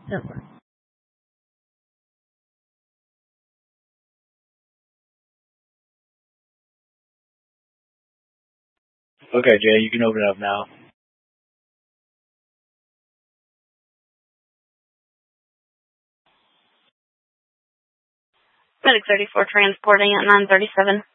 Airport. Okay, Jay, you can open it up now. Medic 34 transporting at 937.